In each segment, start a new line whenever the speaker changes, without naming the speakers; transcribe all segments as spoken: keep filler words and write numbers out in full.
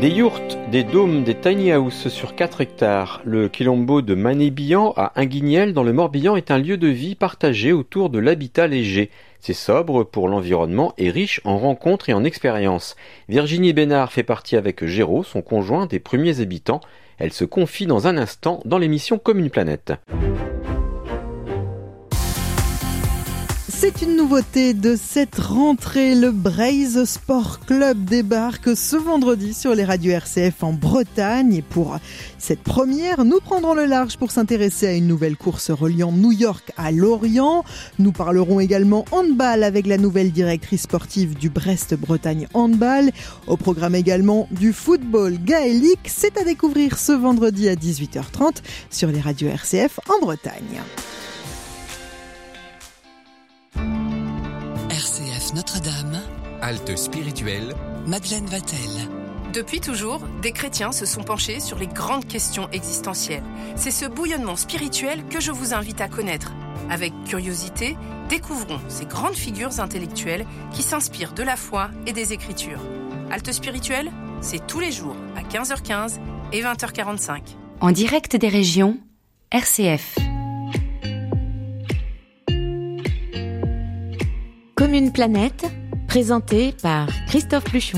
Des yourtes, des dômes, des tiny houses sur quatre hectares. Le Quilombo de Manébillan à Inguignel dans le Morbihan est un lieu de vie partagé autour de l'habitat léger. C'est sobre pour l'environnement et riche en rencontres et en expériences. Virginie Bénard fait partie avec Géraud, son conjoint, des premiers habitants. Elle se confie dans un instant dans l'émission Comme une planète.
C'est une nouveauté de cette rentrée. Le Braise Sport Club débarque ce vendredi sur les radios R C F en Bretagne. Et pour cette première, nous prendrons le large pour s'intéresser à une nouvelle course reliant New York à Lorient. Nous parlerons également handball avec la nouvelle directrice sportive du Brest-Bretagne Handball. Au programme également du football gaélique. C'est à découvrir ce vendredi à dix-huit heures trente sur les radios R C F en Bretagne.
R C F Notre-Dame,
halte spirituelle,
Madeleine Vatel.
Depuis toujours, des chrétiens se sont penchés sur les grandes questions existentielles. C'est ce bouillonnement spirituel que je vous invite à connaître. Avec curiosité, découvrons ces grandes figures intellectuelles qui s'inspirent de la foi et des Écritures. Halte spirituelle, c'est tous les jours à quinze heures quinze et vingt heures quarante-cinq.
En direct des régions, R C F. Comme une planète, présentée par Christophe Pluchon.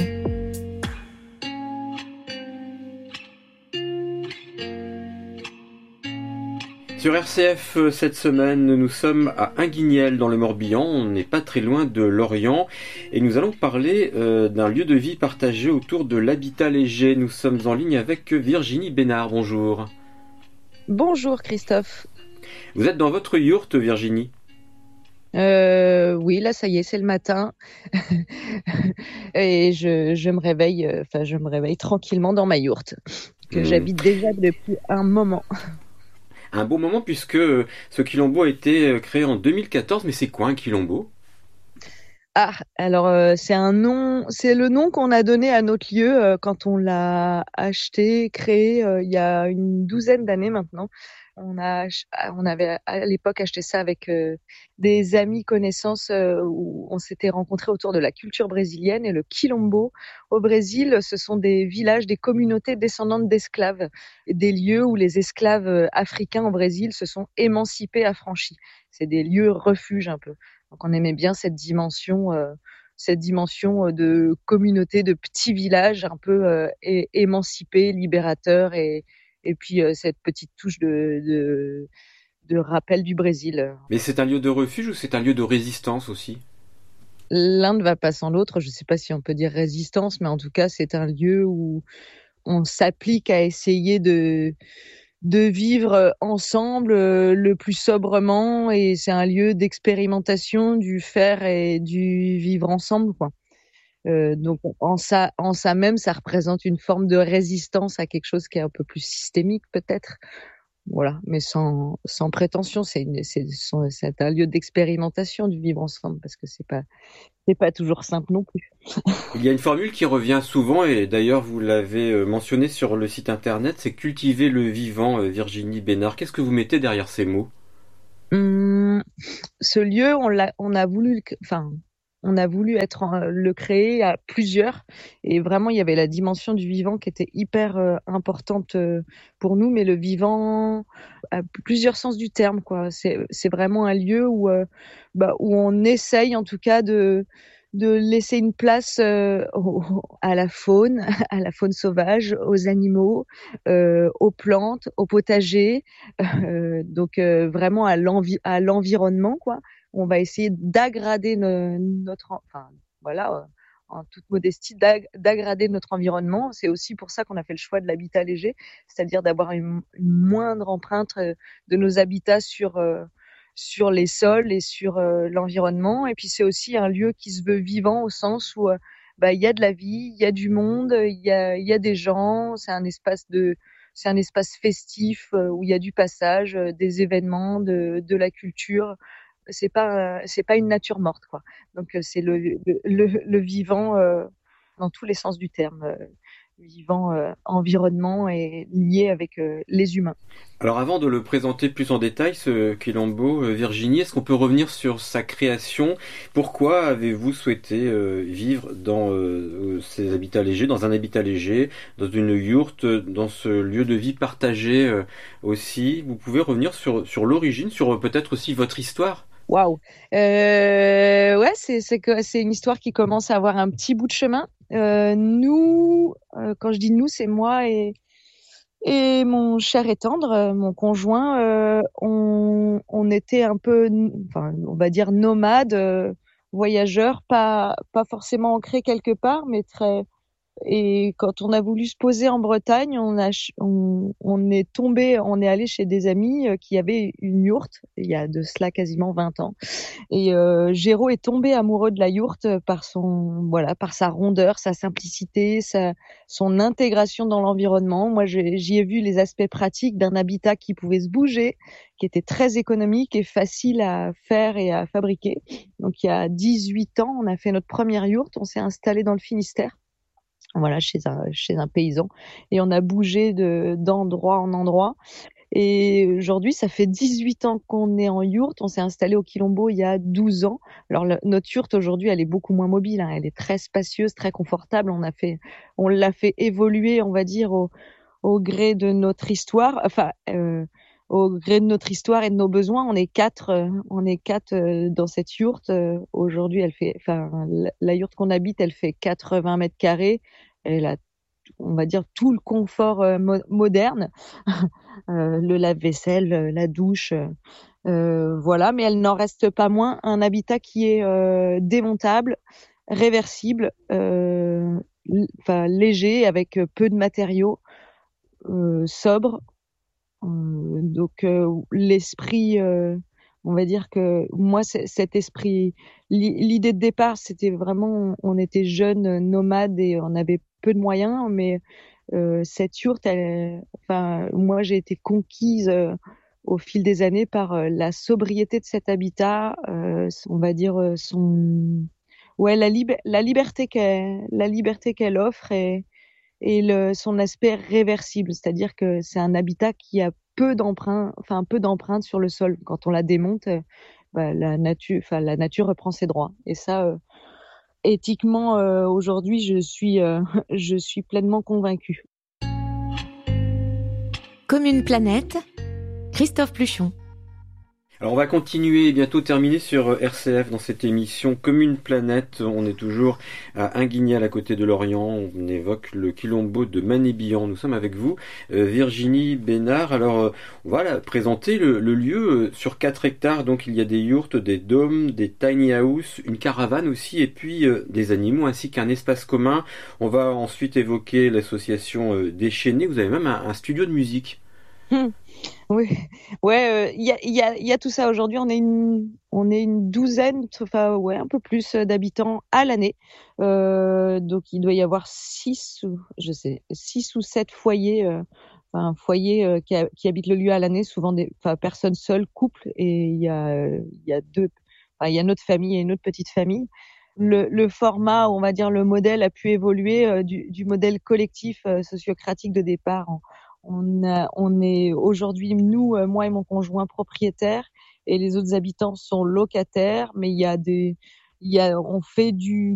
Sur R C F, cette semaine, nous sommes à Inguignel dans le Morbihan. On n'est pas très loin de Lorient et nous allons parler euh, d'un lieu de vie partagé autour de l'habitat léger. Nous sommes en ligne avec Virginie Bénard. Bonjour.
Bonjour Christophe.
Vous êtes dans votre yourte, Virginie?
Euh, oui, là, ça y est, c'est le matin. Et je, je me réveille, enfin, je me réveille tranquillement dans ma yourte, que mmh. j'habite déjà depuis un moment.
Un beau moment, puisque ce Quilombo a été créé en deux mille quatorze. Mais c'est quoi un Quilombo?
Ah, alors, euh, c'est un nom, c'est le nom qu'on a donné à notre lieu euh, quand on l'a acheté, créé euh, il y a une douzaine d'années maintenant. On a, on avait à l'époque acheté ça avec euh, des amis connaissances euh, où on s'était rencontrés autour de la culture brésilienne. Et le Quilombo au Brésil, ce sont des villages, des communautés descendantes d'esclaves, des lieux où les esclaves africains au Brésil se sont émancipés, affranchis. C'est des lieux refuges un peu. Donc on aimait bien cette dimension, euh, cette dimension de communauté, de petits villages un peu euh, é- émancipés, libérateurs et Et puis euh, cette petite touche de, de, de rappel du Brésil.
Mais c'est un lieu de refuge ou c'est un lieu de résistance aussi?
L'un ne va pas sans l'autre. Je ne sais pas si on peut dire résistance, mais en tout cas, c'est un lieu où on s'applique à essayer de, de vivre ensemble le plus sobrement. Et c'est un lieu d'expérimentation du faire et du vivre ensemble, quoi. Euh, donc en ça, en ça même, ça représente une forme de résistance à quelque chose qui est un peu plus systémique peut-être. Voilà, mais sans, sans prétention, c'est, une, c'est, c'est un lieu d'expérimentation du vivre ensemble parce que c'est pas, c'est pas toujours simple non plus.
Il y a une formule qui revient souvent et d'ailleurs vous l'avez mentionné sur le site internet, c'est cultiver le vivant. Virginie Bénard, qu'est-ce que vous mettez derrière ces mots?
Hum, ce lieu, on l'a, on a voulu, enfin. On a voulu être en, le créer à plusieurs et vraiment il y avait la dimension du vivant qui était hyper euh, importante euh, pour nous, mais le vivant à plusieurs sens du terme, quoi. C'est, c'est vraiment un lieu où, euh, bah, où on essaye en tout cas de, de laisser une place euh, au, à la faune, à la faune sauvage, aux animaux, euh, aux plantes, aux potagers, euh, donc euh, vraiment à, l'envi- à l'environnement, quoi. On va essayer d'aggrader no, notre, enfin voilà, euh, en toute modestie, d'ag, d'aggrader notre environnement. C'est aussi pour ça qu'on a fait le choix de l'habitat léger, c'est-à-dire d'avoir une, une moindre empreinte de nos habitats sur euh, sur les sols et sur euh, l'environnement. Et puis c'est aussi un lieu qui se veut vivant au sens où euh, bah il y a de la vie, il y a du monde, il y a il y a des gens. C'est un espace de c'est un espace festif euh, où il y a du passage, euh, des événements, de de la culture. C'est pas c'est pas une nature morte, quoi. Donc c'est le le le, le vivant euh, dans tous les sens du terme. vivant euh, environnement et lié avec euh, les humains.
Alors avant de le présenter plus en détail, ce Quilombo, euh, Virginie, est-ce qu'on peut revenir sur sa création? Pourquoi avez-vous souhaité euh, vivre dans euh, ces habitats légers, dans un habitat léger, dans une yourte, dans ce lieu de vie partagé euh, aussi? Vous pouvez revenir sur, sur l'origine, sur euh, peut-être aussi votre histoire?
Waouh. Euh, ouais, c'est c'est que c'est une histoire qui commence à avoir un petit bout de chemin. Euh, nous, euh, quand je dis nous, c'est moi et et mon cher et tendre, euh, mon conjoint. Euh, on on était un peu, enfin, on va dire nomades, euh, voyageurs, pas pas forcément ancrés quelque part, mais très. Et quand on a voulu se poser en Bretagne, on a, on, on est tombé, on est allé chez des amis euh, qui avaient une yourte, il y a de cela quasiment vingt ans. Et euh, Géraud est tombé amoureux de la yourte par son, voilà, par sa rondeur, sa simplicité, sa, son intégration dans l'environnement. Moi, je, j'y ai vu les aspects pratiques d'un habitat qui pouvait se bouger, qui était très économique et facile à faire et à fabriquer. Donc, il y a dix-huit ans, on a fait notre première yourte, on s'est installé dans le Finistère. Voilà, chez un, chez un paysan. Et on a bougé de, d'endroit en endroit. Et aujourd'hui, ça fait dix-huit ans qu'on est en yourte. On s'est installé au Quilombo il y a douze ans. Alors, le, notre yourte aujourd'hui, elle est beaucoup moins mobile, hein. Elle est très spacieuse, très confortable. On a fait, on l'a fait évoluer, on va dire, au, au gré de notre histoire. Enfin, euh, au gré de notre histoire et de nos besoins. On est quatre, euh, on est quatre euh, dans cette yourte. Euh, aujourd'hui, elle fait, enfin, la, la yourte qu'on habite, elle fait quatre-vingts mètres carrés. Elle a, on va dire, tout le confort euh, mo- moderne, euh, le lave-vaisselle, la douche, euh, voilà. Mais elle n'en reste pas moins un habitat qui est euh, démontable, réversible, euh, l- enfin léger, avec peu de matériaux, euh, sobre. Euh, donc euh, l'esprit, euh, on va dire que moi, c'est, cet esprit, l'idée de départ, c'était vraiment, on était jeunes, nomades et on avait peu de moyens, mais euh, cette yourte, elle, enfin, moi, j'ai été conquise euh, au fil des années par euh, la sobriété de cet habitat, euh, on va dire euh, son, ouais, la, lib- la liberté qu'elle, la liberté qu'elle offre et et le, son aspect réversible, c'est-à-dire que c'est un habitat qui a peu d'empreintes, enfin peu d'empreintes sur le sol. Quand on la démonte, euh, bah, la nature, enfin la nature reprend ses droits. Et ça, euh, éthiquement, euh, aujourd'hui, je suis, euh, je suis pleinement convaincue.
Comme une planète, Christophe Pluchon.
Alors on va continuer et bientôt terminer sur R C F dans cette émission Comme une planète. On est toujours à Inguignal à côté de Lorient. On évoque le Quilombo de Manébillan. Nous sommes avec vous, euh, Virginie Bénard. Alors euh, on va là, présenter le, le lieu euh, sur quatre hectares. Donc il y a des yourtes, des dômes, des tiny houses, une caravane aussi et puis euh, des animaux ainsi qu'un espace commun. On va ensuite évoquer l'association euh, Déchaînée. Vous avez même un, un studio de musique.
Hum. Oui, ouais, il euh, y a, y a, y a tout ça aujourd'hui. On est une, on est une douzaine, enfin ouais, un peu plus d'habitants à l'année. Euh, donc il doit y avoir six ou, je sais, six ou sept foyers, euh, enfin foyers euh, qui, a, qui habitent le lieu à l'année, souvent des, enfin personnes seules, couples, et il y a, il y a deux, enfin il y a notre famille et une autre petite famille. Le, le format, on va dire le modèle, a pu évoluer euh, du, du modèle collectif euh, sociocratique de départ. En, On, a, on est aujourd'hui, nous, moi et mon conjoint, propriétaires, et les autres habitants sont locataires, mais il y a des, il y a, on fait du